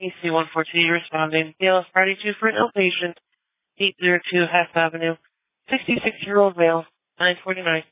AC-142 responding. BLS Party 2 for an outpatient, 802 Hess Avenue, 66-year-old male, 949.